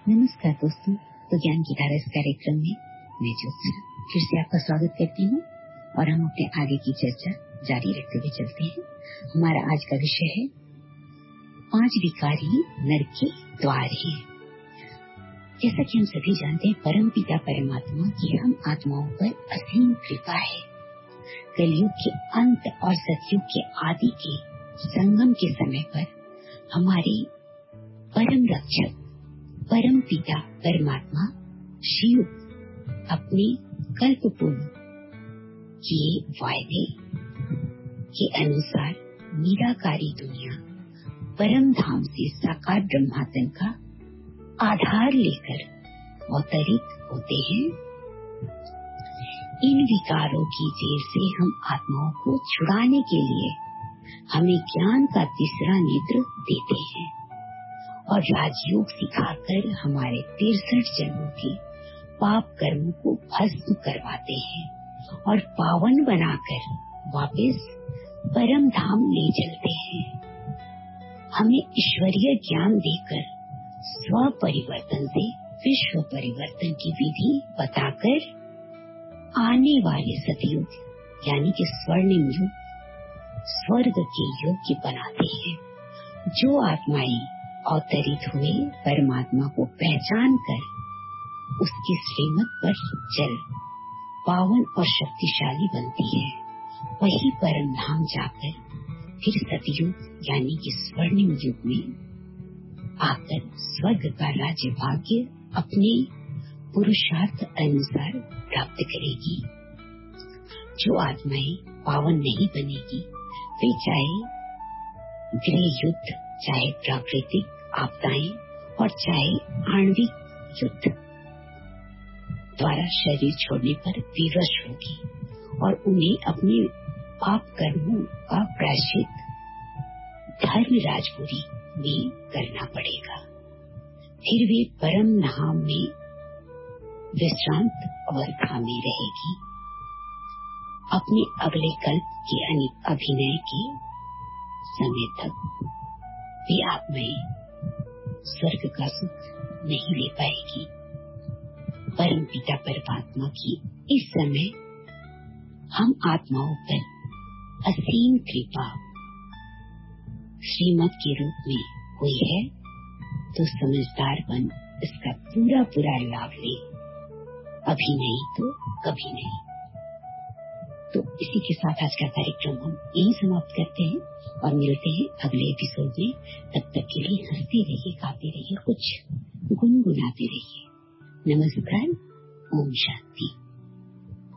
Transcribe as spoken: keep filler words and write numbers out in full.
नमस्कार दोस्तों, तो ज्ञान की धारा इस कार्यक्रम में मैं ज्योत्सना फिर से आपका स्वागत करती हूँ और हम अपने आगे की चर्चा जारी रखते हुए चलते हैं। हमारा आज का विषय है पांच विकारी नर के द्वार हैं। जैसा कि हम सभी जानते हैं, परम पिता परमात्मा की हम आत्माओं पर असीम कृपा है। कलयुग के अंत और सतयुग के आदि के संगम के समय पर हमारे परम रक्षक परम पिता परमात्मा शिव अपने कल्प पूर्व किए वायदे के अनुसार निराकारी दुनिया परम धाम से साकार ब्रह्मांड का आधार लेकर अवतरित होते हैं। इन विकारों की जेल से हम आत्माओं को छुड़ाने के लिए हमें ज्ञान का तीसरा नेत्र देते हैं और राजयोग सिखाकर हमारे तिरसठ जन्मों के पाप कर्मों को भस्म करवाते हैं और पावन बनाकर वापस परम धाम ले चलते हैं। हमें ईश्वरीय ज्ञान देकर स्व परिवर्तन से विश्व परिवर्तन की विधि बताकर आने वाले सतयुग यानी कि स्वर्णिम युग स्वर्ग के योग्य बनाते हैं। जो आत्माएं अवतरित हुए परमात्मा को पहचान कर उसकी श्रीमत पर चल पावन और शक्तिशाली बनती है, वही परम धाम जाकर फिर सतयुग यानी कि स्वर्णिम युग में आकर स्वर्ग का राज्य भाग्य अपने पुरुषार्थ अनुसार प्राप्त करेगी। जो आत्माएं पावन नहीं बनेगी वे चाहे गृह युद्ध, चाहे प्राकृतिक आपदाएं और चाहे आणविक युद्ध द्वारा शरीर छोड़ने पर विवश होगी और उन्हें अपने पाप कर्मों का प्रायश्चित धर्म राजपुरी में करना पड़ेगा। फिर वे परम धाम में विश्रांत अवस्था में रहेगी। अपने अगले कल्प के अभिनय के समय तक वे आत्माएं स्वर्ग का सुख नहीं ले पाएगी। परम पिता परमात्मा की इस समय हम आत्माओं पर असीम कृपा श्रीमत के रूप में हुई है, तो समझदार बन इसका पूरा पूरा लाभ ले। अभी नहीं तो कभी नहीं। तो इसी के साथ आज का कार्यक्रम हम यही समाप्त करते हैं और मिलते हैं अगले एपिसोड में। तब तक के लिए हंसते रहिए, गाते रहिए, कुछ गुनगुनाते रहिए। नमस्कार, ओम शांति।